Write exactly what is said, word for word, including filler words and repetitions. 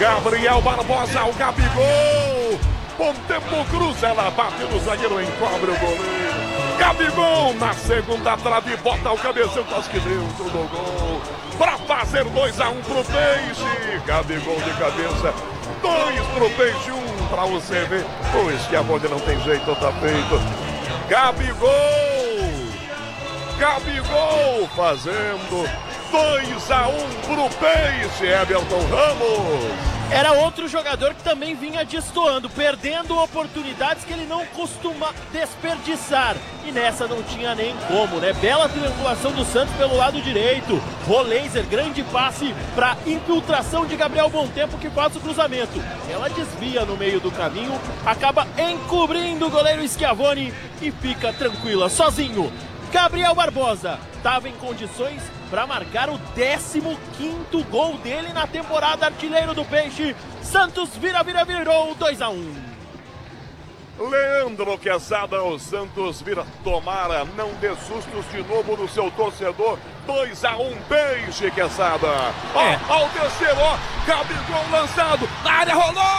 Gabriel Barbosa, o Gabigol. Bom tempo, cruza, ela bate no zagueiro, encobre o goleiro. Gabigol na segunda trave, bota o cabeção, quase que dentro do gol. Pra fazer dois a um pro Peixe. Gabigol de cabeça, dois pro Peixe, um pra você ver. Pois que a bola não tem jeito, tá feito. Gabigol. Gabigol fazendo dois a um pro Peixe, Everton Ramos. Era outro jogador que também vinha destoando, perdendo oportunidades que ele não costuma desperdiçar. E nessa não tinha nem como, né? Bela triangulação do Santos pelo lado direito. Roleiser, grande passe para infiltração de Gabriel Bontempo, que faz o cruzamento. Ela desvia no meio do caminho, acaba encobrindo o goleiro Schiavoni e fica tranquila, sozinho. Gabriel Barbosa estava em condições para marcar o décimo quinto gol dele na temporada, artilheiro do Peixe. Santos vira, vira, virou dois a um. Leandro Quesada, o Santos vira, tomara, não dê sustos de novo no seu torcedor. dois a um Peixe, Quesada. Ó, É. ao terceiro, ó, Gabigol lançado, na área rolou!